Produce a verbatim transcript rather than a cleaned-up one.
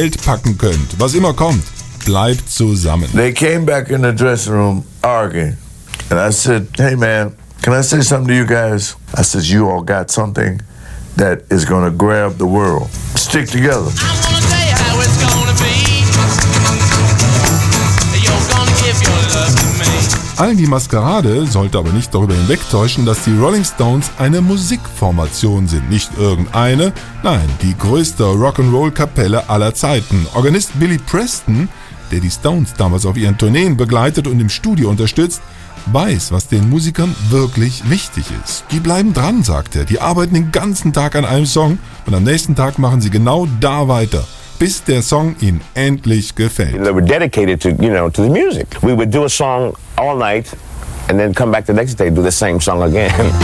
Geld packen könnt. Was immer kommt, bleibt zusammen. They came back in the dressing room arguing. And I said, hey man, can I say something to you guys? I said, you all got something that is gonna grab the world. Stick together. I'm gonna tell you how it's gonna be. You're gonna give your love to me. Allen die Maskerade sollte aber nicht darüber hinwegtäuschen, dass die Rolling Stones eine Musikformation sind. Nicht irgendeine, nein, die größte Rock'n'Roll-Kapelle aller Zeiten. Organist Billy Preston, der die Stones damals auf ihren Tourneen begleitet und im Studio unterstützt, weiß, was den Musikern wirklich wichtig ist. Die bleiben dran, sagt er. Die arbeiten den ganzen Tag an einem Song und am nächsten Tag machen sie genau da weiter, bis der Song ihnen endlich gefällt. They were dedicated to, you know, to the music. We would do a song all night and then come back the next day, do the same song again.